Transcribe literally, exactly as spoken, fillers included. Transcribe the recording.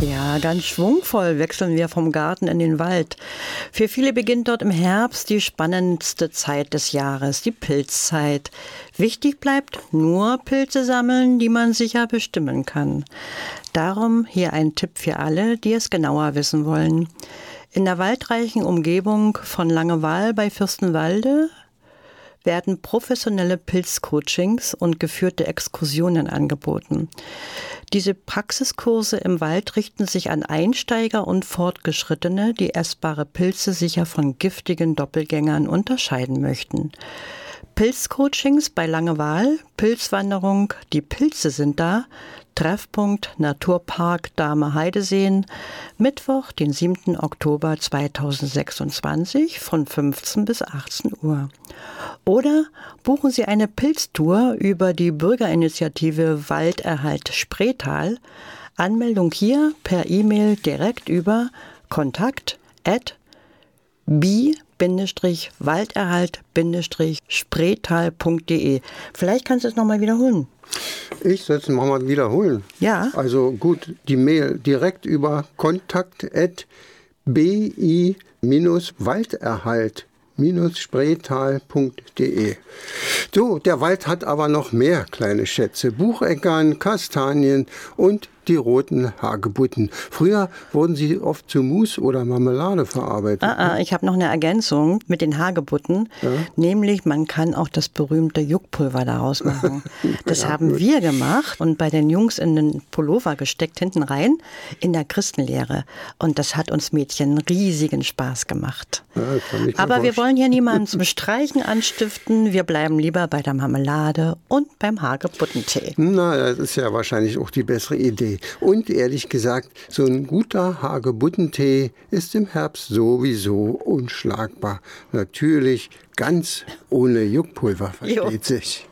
Ja, ganz schwungvoll wechseln wir vom Garten in den Wald. Für viele beginnt dort im Herbst die spannendste Zeit des Jahres, die Pilzzeit. Wichtig bleibt nur Pilze sammeln, die man sicher bestimmen kann. Darum hier ein Tipp für alle, die es genauer wissen wollen. In der waldreichen Umgebung von Langewaal bei Fürstenwalde werden professionelle Pilzcoachings und geführte Exkursionen angeboten. Diese Praxiskurse im Wald richten sich an Einsteiger und Fortgeschrittene, die essbare Pilze sicher von giftigen Doppelgängern unterscheiden möchten. Pilzcoachings bei Langewaal, Pilzwanderung, die Pilze sind da, Treffpunkt Naturpark Dahme Heideseen, Mittwoch, den siebten Oktober zweitausendsechsundzwanzig von fünfzehn bis achtzehn Uhr. Oder buchen Sie eine Pilztour über die Bürgerinitiative Walderhalt Spreetal. Anmeldung hier per E-Mail direkt über kontakt at bi-walderhalt-spreetal punkt de. Vielleicht kannst du es nochmal wiederholen. Ich soll es nochmal wiederholen. Ja. Also gut, die Mail direkt über kontakt at bi-walderhalt spreetal punkt de. So, der Wald hat aber noch mehr kleine Schätze. Bucheckern, Kastanien und die roten Hagebutten. Früher wurden sie oft zu Mousse oder Marmelade verarbeitet. Ah, ah, ich habe noch eine Ergänzung mit den Hagebutten. Ja? Nämlich, man kann auch das berühmte Juckpulver daraus machen. Das ja, haben gut. wir gemacht und bei den Jungs in den Pullover gesteckt, hinten rein, in der Christenlehre. Und das hat uns Mädchen riesigen Spaß gemacht. Ja, aber wir wollen hier niemanden zum Streichen anstiften. Wir bleiben lieber bei der Marmelade und beim Hagebuttentee. Na, das ist ja wahrscheinlich auch die bessere Idee. Und ehrlich gesagt, so ein guter Hagebuttentee ist im Herbst sowieso unschlagbar. Natürlich ganz ohne Juckpulver, versteht jo. sich.